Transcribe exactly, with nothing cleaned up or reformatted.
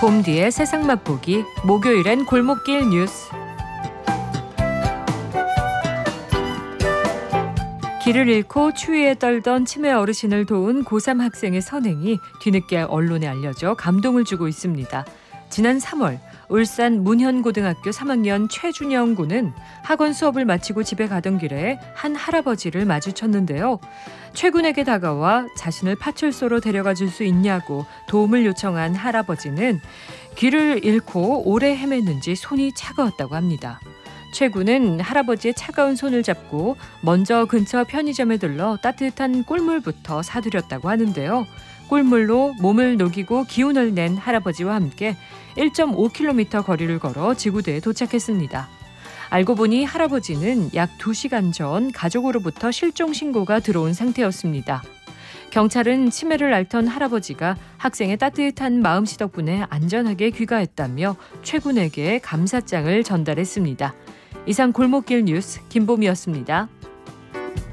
봄뒤의 세상 맛보기 목요일엔 골목길 뉴스. 길을 잃고 추위에 떨던 치매 어르신을 도운 고삼 학생의 선행이 뒤늦게 언론에 알려져 감동을 주고 있습니다. 지난 삼월 울산 문현고등학교 삼 학년 최준영 군은 학원 수업을 마치고 집에 가던 길에 한 할아버지를 마주쳤는데요. 최 군에게 다가와 자신을 파출소로 데려가 줄 수 있냐고 도움을 요청한 할아버지는 길을 잃고 오래 헤맸는지 손이 차가웠다고 합니다. 최 군은 할아버지의 차가운 손을 잡고 먼저 근처 편의점에 들러 따뜻한 꿀물부터 사드렸다고 하는데요. 꿀물로 몸을 녹이고 기운을 낸 할아버지와 함께 일 점 오 킬로미터 거리를 걸어 지구대에 도착했습니다. 알고 보니 할아버지는 약 두 시간 전 가족으로부터 실종 신고가 들어온 상태였습니다. 경찰은 치매를 앓던 할아버지가 학생의 따뜻한 마음씨 덕분에 안전하게 귀가했다며 최 군에게 감사장을 전달했습니다. 이상 골목길 뉴스 김보미였습니다.